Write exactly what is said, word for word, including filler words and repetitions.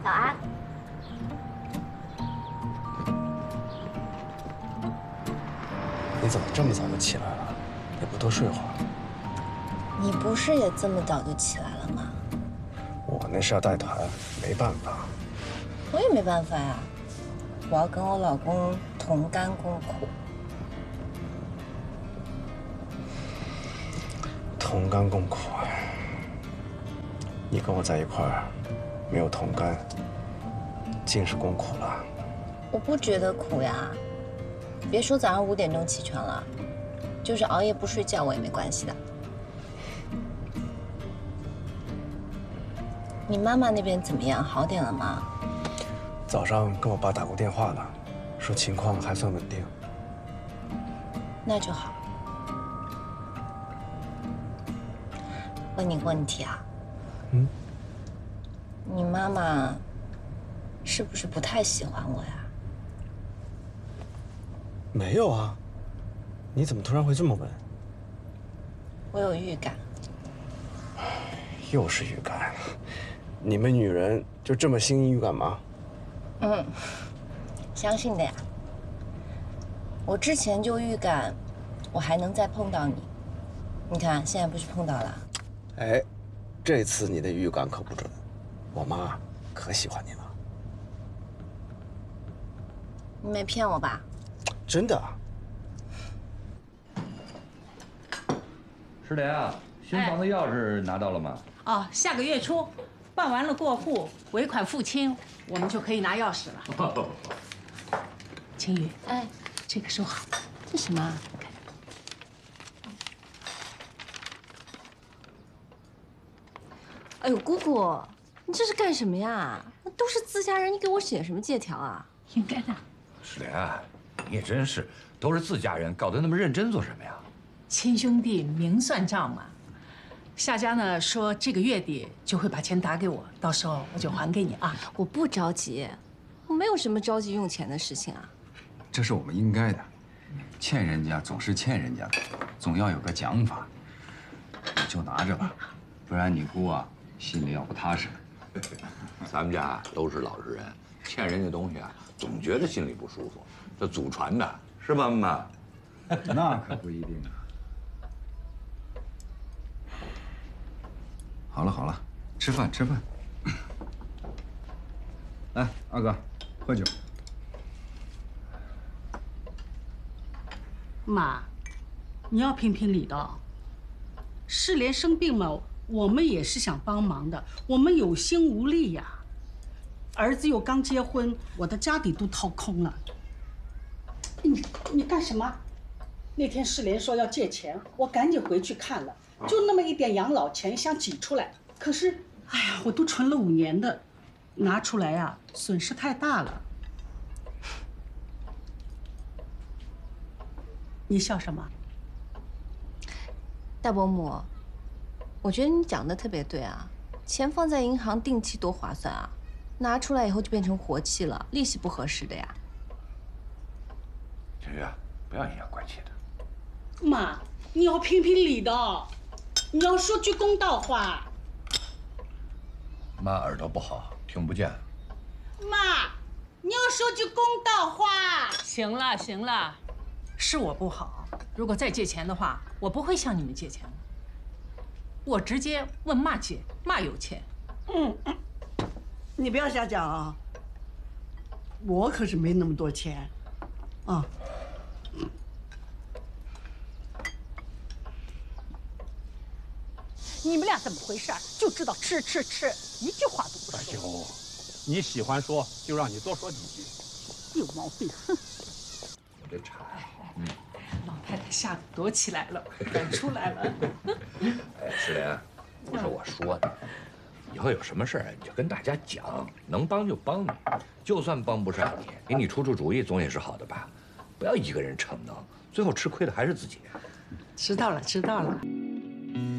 早安。 你怎么这么早就起来了？也不多睡会儿。 你不是也这么早就起来了吗？ 我那是要带团，没办法。 我也没办法呀，我要跟我老公同甘共苦。 同甘共苦。你跟我在一块儿，没有同甘，尽是共苦了。 我不觉得苦呀，别说早上五点钟起床了，就是熬夜不睡觉我也没关系的。你妈妈那边怎么样？好点了吗？ 早上跟我爸打过电话了，说情况还算稳定。 那就好。问你个问题啊。 嗯。 你妈妈是不是不太喜欢我呀？ 没有啊，你怎么突然会这么问？ 我有预感。 又是预感，你们女人就这么轻易预感吗？ 嗯，相信的呀。我之前就预感，我还能再碰到你。你看，现在不是碰到了？ 哎，这次你的预感可不准，我妈可喜欢你了。 你没骗我吧？ 真的。 师莲啊，新房子钥匙拿到了吗？ 哦，下个月初办完了过户，尾款付清，我们就可以拿钥匙了。青雨， 哎， 这个收好。 这什么？哎呦，姑姑，你这是干什么呀？那都是自家人，你给我写什么借条啊？ 应该的。 师莲，你也真是，都是自家人，搞得那么认真做什么呀？ 亲兄弟明算账嘛。夏家呢说这个月底就会把钱打给我，到时候我就还给你啊。 我不着急，我没有什么着急用钱的事情啊。 这是我们应该的，欠人家总是欠人家的，总要有个奖法。你就拿着吧，不然你姑啊心里要不踏实。 咱们家都是老实人，欠人家东西啊，总觉得心里不舒服。这祖传的，是吧，妈？ 那可不一定啊。好了好了，吃饭吃饭。来，二哥，喝酒。 妈，你要评评理的。世莲生病嘛，我们也是想帮忙的，我们有心无力呀。儿子又刚结婚，我的家底都掏空了。你你干什么？那天世莲说要借钱，我赶紧回去看了，就那么一点养老钱想挤出来，可是，哎呀，我都存了五年的，拿出来呀，损失太大了。你笑什么？ 大伯母，我觉得你讲的特别对啊，钱放在银行定期多划算啊，拿出来以后就变成活期了，利息不合适的呀。 青玉啊，不要阴阳怪气的。 妈，你要评评理的，你要说句公道话。 妈耳朵不好，听不见。 妈，你要说句公道话。行了行了，是我不好。如果再借钱的话，我不会向你们借钱的。我直接问妈借，妈有钱。 嗯，你不要瞎讲啊！我可是没那么多钱，啊。 你们俩怎么回事？就知道吃吃吃，一句话都不说。 大舅，你喜欢说就让你多说几句。 有毛病！哼！ 我这茶， 嗯，老太太下午躲起来了，赶出来了。 哎，世莲，不是我说的，以后有什么事儿你就跟大家讲，能帮就帮你，就算帮不上你，给你出出主意总也是好的吧？不要一个人逞能，最后吃亏的还是自己。 知道了，知道了。